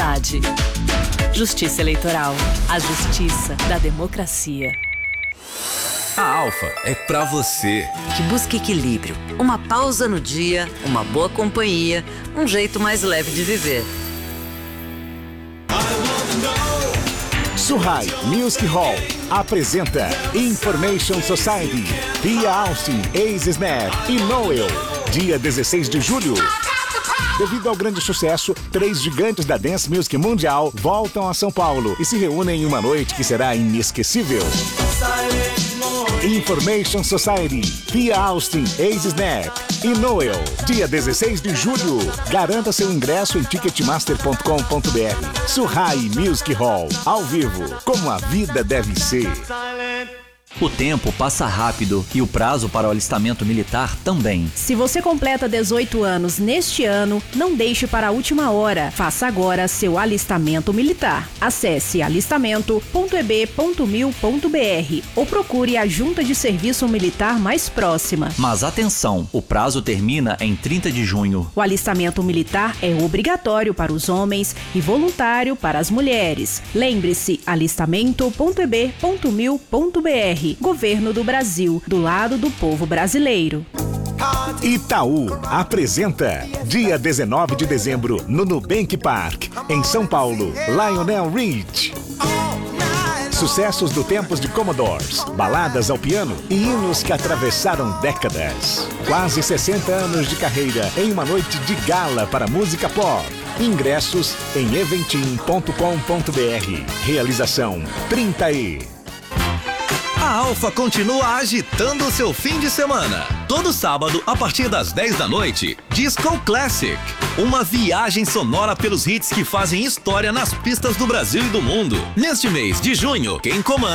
verdade. Justiça Eleitoral. A justiça da democracia. A Alfa é pra você. Que busca equilíbrio, uma pausa no dia, uma boa companhia, um jeito mais leve de viver. Surrai Music Hall apresenta Information Society, Pia Austin, Ace Snap e Noel, dia 16 de julho. Devido ao grande sucesso, 3 gigantes da Dance Music Mundial voltam a São Paulo e se reúnem em uma noite que será inesquecível. Information Society, Pia Austin, Ace Snap e Noel, dia 16 de julho. Garanta seu ingresso em ticketmaster.com.br. Surrai Music Hall, ao vivo, como a vida deve ser. O tempo passa rápido e o prazo para o alistamento militar também. Se você completa 18 anos neste ano, não deixe para a última hora. Faça agora seu alistamento militar. Acesse alistamento.eb.mil.br ou procure a Junta de Serviço Militar mais próxima. Mas atenção, o prazo termina em 30 de junho. O alistamento militar é obrigatório para os homens e voluntário para as mulheres. Lembre-se, alistamento.eb.mil.br. Governo do Brasil, do lado do povo brasileiro. Itaú apresenta, dia 19 de dezembro, no Nubank Park, em São Paulo, Lionel Rich. Sucessos do tempos de Commodores, baladas ao piano e hinos que atravessaram décadas. Quase 60 anos de carreira em uma noite de gala para música pop. Ingressos em eventim.com.br. Realização 30E. A Alfa continua agitando o seu fim de semana. Todo sábado, a partir das 10 da noite, Disco Classic. Uma viagem sonora pelos hits que fazem história nas pistas do Brasil e do mundo. Neste mês de junho, quem comanda